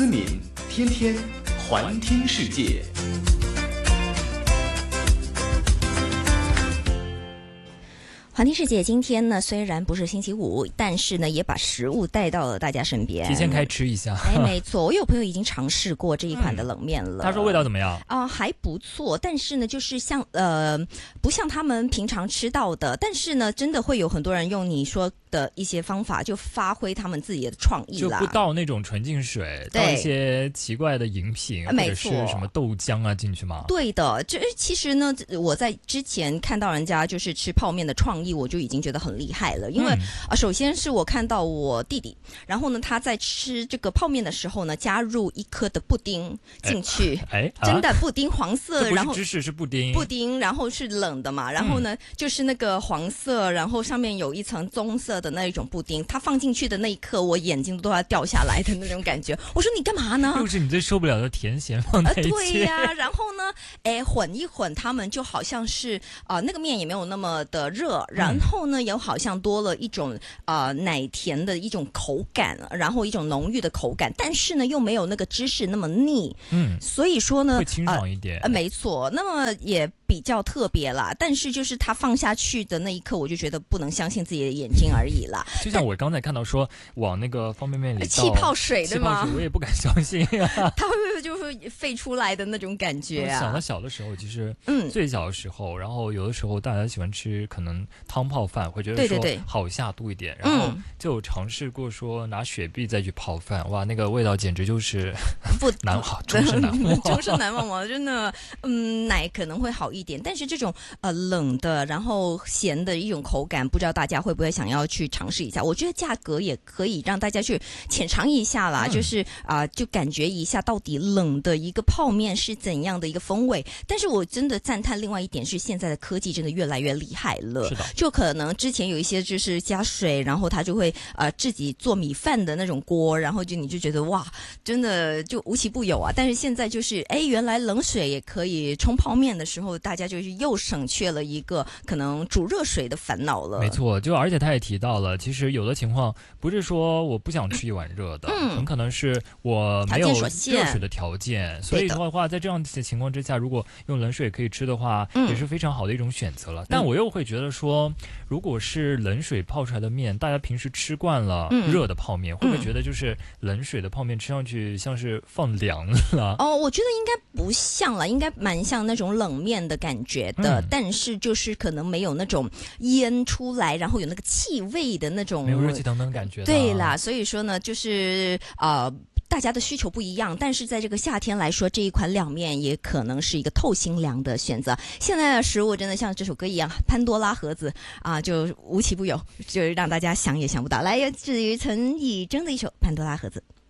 思敏，天天环听世界。 环听世界今天呢，虽然不是星期五，但是呢，也把食物带到了大家身边， 提前开吃一下。 没错，我有朋友已经尝试过这一款的冷面了。 他说味道怎么样？ 还不错，但是呢，就是不像他们平常吃到的，但是呢，真的会有很多人用你说的一些方法，就发挥他们自己的创意啦， 就不倒那种纯净水，倒一些奇怪的饮品，或者是什么豆浆啊进去吗？ 对的，这其实呢，我在之前看到人家就是吃泡面的创意，我就已经觉得很厉害了。因为首先是我看到我弟弟，然后呢他在吃这个泡面的时候呢，加入一颗的布丁进去，真的布丁黄色，然后芝士是布丁， 然后是冷的嘛，然后呢就是那个黄色，然后上面有一层棕色的那一种布丁，它放进去的那一刻，我眼睛都要掉下来的那种感觉。我说你干嘛呢？ 又是你最受不了的甜咸放在一起。 对呀，然后呢，混一混，他们就好像是那个面也没有那么的热，然后呢，又好像多了一种奶甜的一种口感，然后一种浓郁的口感，但是呢，又没有那个芝士那么腻。所以说呢， 会清爽一点。 没错，那么也比较特别啦。但是就是它放下去的那一刻，我就觉得不能相信自己的眼睛而已啦。 就像我刚才看到说往那个方便面里倒气泡水，对吗？ 我也不敢相信啊。 它会不会就会沸出来的那种感觉啊？ 我想到小的时候，其实最小的时候，然后有的时候大家喜欢吃可能汤泡饭，会觉得说好下肚一点，然后就有尝试过说拿雪碧再去泡饭，哇，那个味道简直就是难忘，终身难忘， 终身难忘嘛，真的。奶可能会好一点，但是这种冷的，然后咸的一种口感，不知道大家会不会想要去尝试一下？我觉得价格也可以让大家去浅尝一下啦，就是就感觉一下到底冷的一个泡面是怎样的一个风味。但是我真的赞叹另外一点是，现在的科技真的越来越厉害了。 是的， 就可能之前有一些就是加水，然后它就会自己做米饭的那种锅，然后你就觉得哇，真的就无奇不有啊。但是现在就是原来冷水也可以冲泡面的时候，大家就是又省去了一个可能煮热水的烦恼了。 没错，就而且他也提到了，其实有的情况不是说我不想吃一碗热的，很可能是我没有热水的条件，所以的话，在这样的情况之下，如果用冷水可以吃的话，也是非常好的一种选择了。但我又会觉得说，如果是冷水泡出来的面，大家平时吃惯了热的泡面，会不会觉得就是冷水的泡面吃上去像是放凉了？ 我觉得应该不像了，应该蛮像那种冷面的感觉的，但是就是可能没有那种腌出来，然后有那个气味的那种， 没有热气腾腾的感觉。 对啦，所以说呢，就是大家的需求不一样，但是在这个夏天来说，这一款凉面也可能是一个透心凉的选择。现在的食物真的像这首歌一样，潘多拉盒子就无奇不有，就让大家想也想不到。来，至于陈绮贞的一首《潘多拉盒子》。